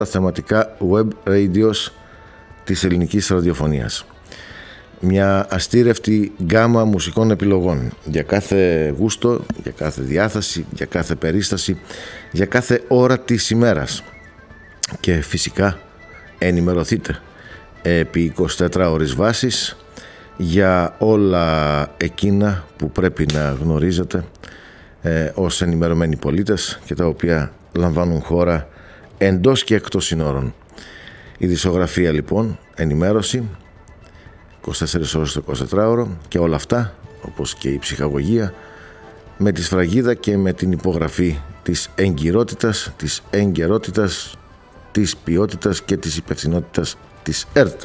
θεματικά web radios της ελληνικής ραδιοφωνίας. Μια αστήρευτη γκάμα μουσικών επιλογών για κάθε γούστο, για κάθε διάθεση, για κάθε περίσταση, για κάθε ώρα της ημέρας. Και φυσικά ενημερωθείτε επί 24 ώρες βάσης για όλα εκείνα που πρέπει να γνωρίζετε ως ενημερωμένοι πολίτες και τα οποία λαμβάνουν χώρα εντός και εκτός συνόρων. Η δισογραφία λοιπόν, ενημέρωση 24 ώρες το 24ωρο και όλα αυτά, όπως και η ψυχαγωγία, με τη σφραγίδα και με την υπογραφή της εγκυρότητας, της εγκαιρότητας, της ποιότητας και της υπευθυνότητας της ΕΡΤ.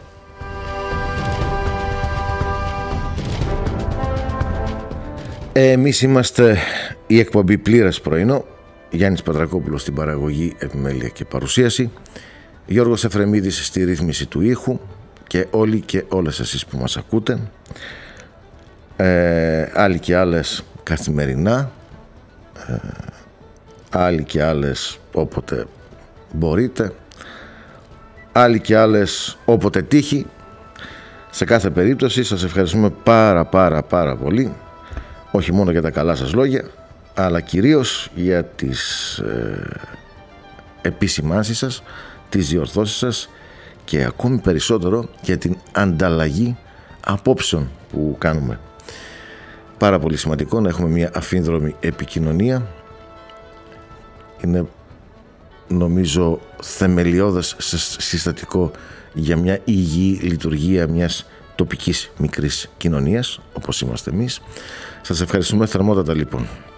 Εμείς είμαστε η εκπομπή Πλήρες Πρωινό, Γιάννης Πατρακόπουλος στην παραγωγή, επιμέλεια και παρουσίαση, Γιώργος Εφρεμίδης στη ρύθμιση του ήχου και όλοι και όλες εσείς που μας ακούτε, άλλοι και άλλες καθημερινά, άλλοι και άλλες όποτε μπορείτε, άλλοι και άλλες όποτε τύχει. Σε κάθε περίπτωση σας ευχαριστούμε πάρα πολύ, όχι μόνο για τα καλά σας λόγια, αλλά κυρίως για τις επισημάνσεις σας, τις διορθώσεις σας και ακόμη περισσότερο για την ανταλλαγή απόψεων που κάνουμε. Πάρα πολύ σημαντικό να έχουμε μια αφήνδρομη επικοινωνία. Είναι νομίζω θεμελιώδες συστατικό για μια υγιή λειτουργία μιας τοπικής μικρής κοινωνίας όπως είμαστε εμείς. Σας ευχαριστούμε θερμότατα λοιπόν.